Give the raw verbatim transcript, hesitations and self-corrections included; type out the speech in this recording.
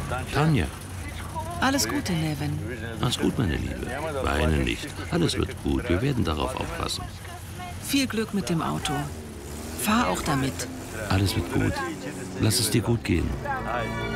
Tanja. Alles Gute, Nevin. Mach's gut, meine Liebe. Weine nicht. Alles wird gut. Wir werden darauf aufpassen. Viel Glück mit dem Auto. Fahr auch damit. Alles wird gut. Lass es dir gut gehen.